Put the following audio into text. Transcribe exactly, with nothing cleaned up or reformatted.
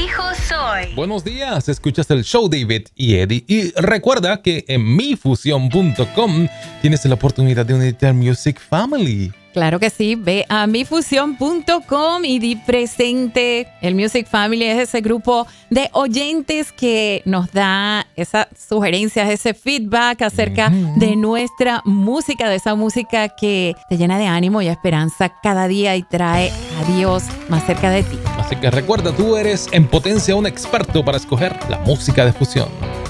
Fijo Soy. Buenos días, escuchas el show David y Eddie. Y recuerda que en mi fusión punto com tienes la oportunidad de unirte al Music Family. Claro que sí, ve a mi fusión punto com y di presente. El Music Family es ese grupo de oyentes que nos da esas sugerencias, ese feedback acerca uh-huh. de nuestra música, de esa música que te llena de ánimo y esperanza cada día y trae a Dios más cerca de ti. Así que recuerda, tú eres en potencia un experto para escoger la música de fusión.